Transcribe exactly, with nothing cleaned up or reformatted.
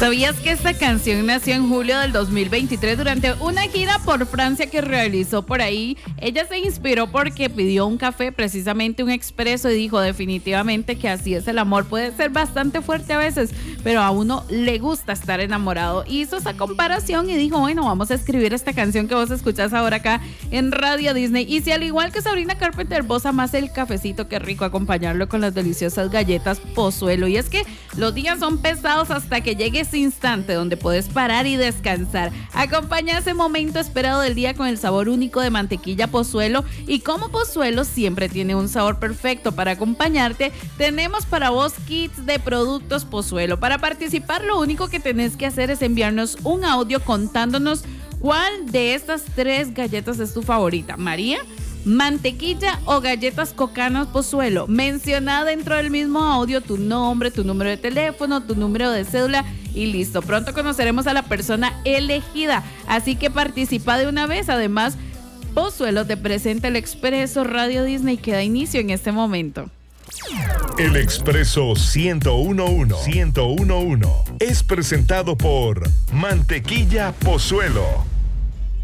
¿Sabías que esta canción nació en julio del dos mil veintitrés durante una gira por Francia que realizó por ahí? Ella se inspiró porque pidió un café, precisamente un expreso, y dijo definitivamente que así es el amor. Puede ser bastante fuerte a veces, pero a uno le gusta estar enamorado. Hizo esa comparación y dijo, bueno, vamos a escribir esta canción que vos escuchás ahora acá en Radio Disney. Y si al igual que Sabrina Carpenter vos amás el cafecito, qué rico acompañarlo con las deliciosas galletas Pozuelo. Y es que los días son pesados hasta que llegue ese instante donde puedes parar y descansar. Acompaña ese momento esperado del día con el sabor único de mantequilla Pozuelo. Y como Pozuelo siempre tiene un sabor perfecto para acompañarte, tenemos para vos kits de productos Pozuelo. Para participar, lo único que tenés que hacer es enviarnos un audio contándonos cuál de estas tres galletas es tu favorita. María, mantequilla o galletas Cocanas Pozuelo. Menciona dentro del mismo audio tu nombre, tu número de teléfono, tu número de cédula y listo. Pronto conoceremos a la persona elegida, así que participa de una vez. Además, Pozuelo te presenta el Expreso Radio Disney que da inicio en este momento. El Expreso ciento uno punto uno ciento uno punto uno es presentado por Mantequilla Pozuelo.